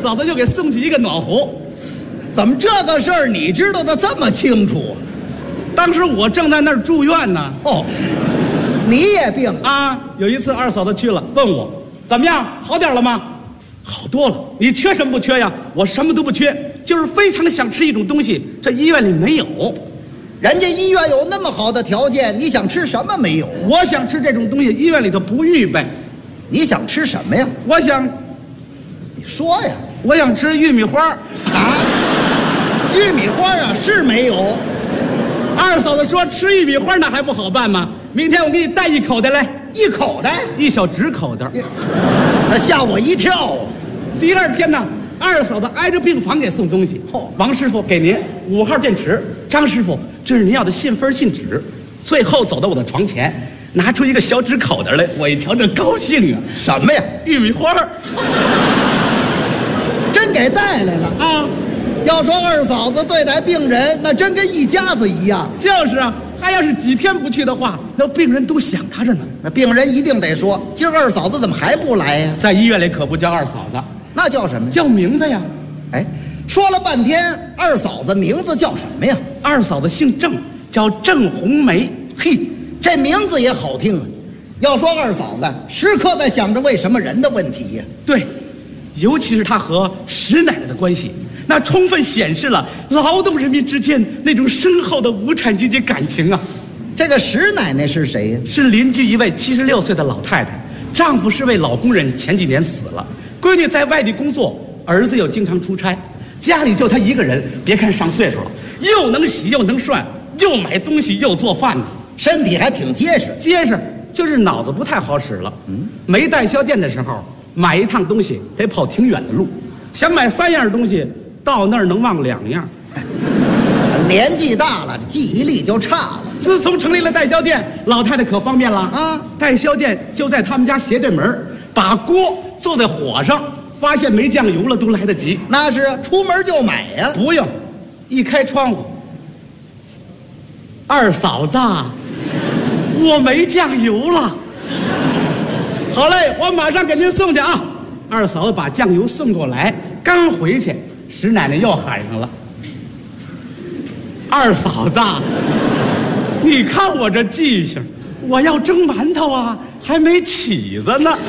嫂子又给送去一个暖壶。 怎么这个事儿你知道的这么清楚？ 当时我正在那儿住院呢。 哦，你也病啊？有一次二嫂子去了，问我怎么样，好点了吗？好多了。你缺什么不缺呀？我什么都不缺，就是非常想吃一种东西，这医院里没有。 人家医院有那么好的条件，你想吃什么没有？ 我想吃这种东西，医院里头不预备。 你想吃什么呀？ 我想， 你说呀。 我想吃玉米花啊，玉米花啊是没有。 二嫂子说吃玉米花那还不好办吗？明天我给你带一口袋来。 一口袋？ 一小纸口袋。 他吓我一跳啊！ 第二天呢，二嫂子挨着病房给送东西。王师傅给您5号电池，张师傅这是您要的信封信纸。最后走到我的床前，拿出一个小纸口袋来，我一瞧这高兴啊！ 什么呀？ 玉米花。 真给带来了啊！要说二嫂子对待病人，那真跟一家子一样。 就是啊，他要是几天不去的话，那病人都想他着呢。 那病人一定得说：“今儿二嫂子怎么还不来呀？” 在医院里可不叫二嫂子， 那叫什么？ 叫名字呀。 哎，说了半天，二嫂子名字叫什么呀？ 二嫂子姓郑，叫郑红梅。 嘿，这名字也好听啊。要说二嫂子，时刻在想着为什么人的问题呀。 对。尤其是他和石奶奶的关系，那充分显示了劳动人民之间那种深厚的无产阶级感情啊。 这个石奶奶是谁呀？ 是邻居一位76岁的老太太，丈夫是位老工人，前几年死了，闺女在外地工作，儿子又经常出差，家里就她一个人。别看上岁数了，又能洗又能涮，又买东西又做饭呢， 身体还挺结实。 结实，就是脑子不太好使了。没代销店的时候，买一趟东西得跑挺远的路，想买3样东西，到那儿能忘2样。 年纪大了，记忆力就差了。 自从成立了代销店，老太太可方便了啊！代销店就在他们家斜对门，把锅坐在火上，发现没酱油了都来得及。 那是出门就买呀。 不用，一开窗户，二嫂子，我没酱油了。好嘞，我马上给您送去啊！二嫂子把酱油送过来，刚回去，石奶奶又喊上了：“二嫂子，你看我这记性，我要蒸馒头啊，还没起子呢。”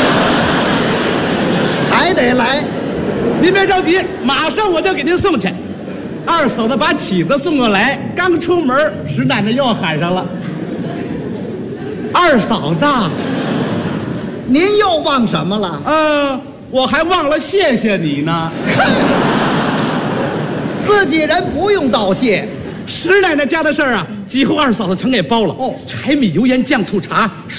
还得来， 您别着急，马上我就给您送去。二嫂子把起子送过来，刚出门，石奶奶又喊上了：“二嫂子。” 您又忘什么了？ 我还忘了谢谢你呢。 自己人不用道谢。 石奶奶家的事儿啊，几乎二嫂子全给包了。柴米油盐酱醋茶。